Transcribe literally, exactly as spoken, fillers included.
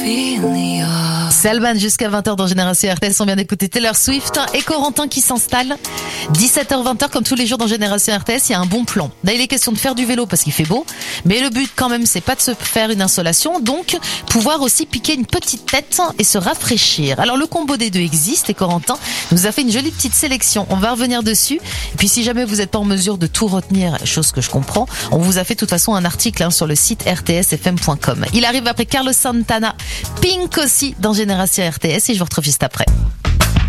C'est Alban jusqu'à vingt heures dans Génération R T S. On vient d'écouter Taylor Swift et Corentin qui s'installe. dix-sept heures vingt comme tous les jours dans Génération R T S, il y a un bon plan. Là, il est question de faire du vélo parce qu'il fait beau. Mais le but quand même, c'est pas de se faire une insolation. Donc, pouvoir aussi piquer une petite tête et se rafraîchir. Alors, le combo des deux existe et Corentin nous a fait une jolie petite sélection. On va revenir dessus. Et puis, si jamais vous n'êtes pas en mesure de tout retenir, chose que je comprends, on vous a fait de toute façon un article hein, sur le site r t s f m point com. Il arrive après Carlos Santana, Pink aussi dans Génération R T S et je vous retrouve juste après.